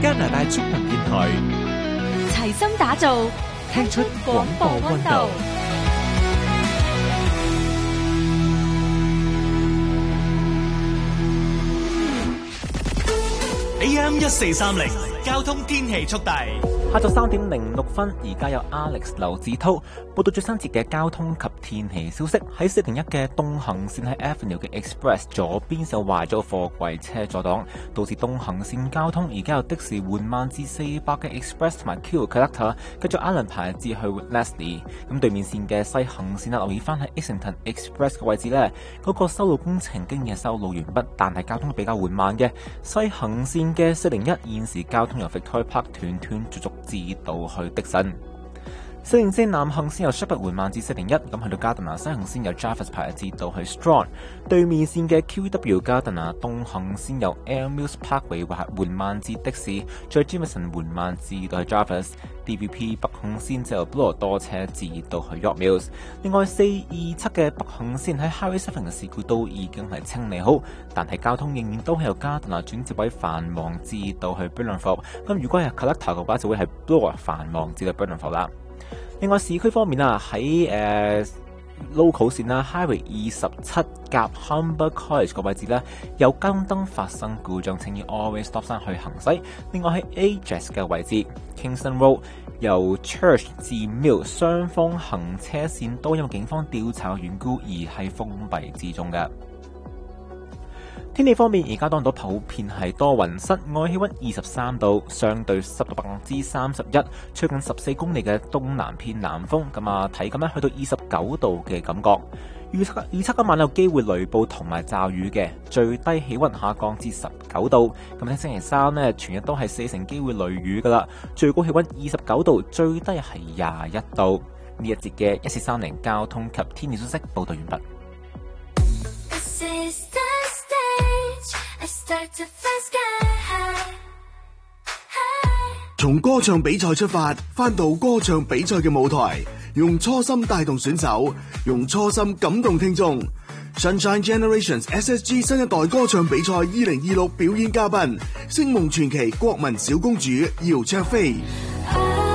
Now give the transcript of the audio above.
加拿大中文電台， 齊心打造， 聽出廣播溫度。AM1430交通天氣速遞。 下晝3點06分，而家有 Alex 劉志濤報道最新節嘅交通及天氣消息。喺401嘅東行線喺 Avenue 嘅 Express 左邊就壞咗貨櫃車阻擋，導致東行線交通而家有的士緩慢至400嘅 Express 同埋 Q Collector， 繼續 Allen 排至去 Leslie。咁對面線嘅西行線留意翻喺 Exington Express 嘅位置呢，嗰個修路工程經已修路完畢，但係交通比較緩慢嘅。西行線嘅401現時交通由 Victoria Park 斷續至到去的神。404南行線由 Sheppard 緩慢至401，咁去到 Gardiner 西行線由 Jarvis 排至到去 Strong。對面線嘅 QW Gardiner 東行線由 Elmills Parkway 緩慢至的士，再 Jameson 緩慢至到去 Jarvis。DVP 北行線就由 Bloor 多車至到去 York Mills。另外427嘅北行線喺 Highway 7嘅事故都已經係清理好，但係交通仍然都係由 Gardiner 轉接位繁忙至到去 Burnhamthorpe。咁如果係 Collector 嘅話，就會係 Bloor 繁忙至到 Burnhamthorpe 啦。另外市區方面啊，喺local 線啦 ，Highway 27夾 Humber College 個位置咧，有交通燈發生故障，請以 Always Stop sign去行駛。另外喺 Ajax 嘅位置 ，Kingston Road 由 Church 至 Mill 雙方行車線都因為警方調查嘅緣故而係封閉之中嘅。天氣方面，而家當到普遍係多雲，室外氣溫23度，相對濕度31%，吹近14公里嘅東南偏南風，咁啊體感咧去到29度嘅感覺。預測今晚有機會雷暴同埋驟雨嘅，最低氣溫下降至19度。咁喺星期三呢，全日都係40%機會雷雨噶啦，最高氣溫29度，最低係21度。呢一節嘅1430交通及天氣消息報道完畢。 從歌唱比賽出發，返到歌唱比賽嘅舞台，用初心帶動選手，用初心感動聽眾。Sunshine Generations SSG 新一代歌唱比賽2026表演嘉賓，星夢傳奇國民小公主姚焯菲。